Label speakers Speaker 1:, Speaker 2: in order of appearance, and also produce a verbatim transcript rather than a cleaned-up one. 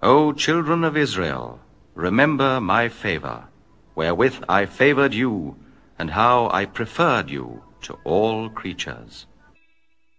Speaker 1: O children of Israel, remember my favor, wherewith I favored you, and how I preferred you to all creatures.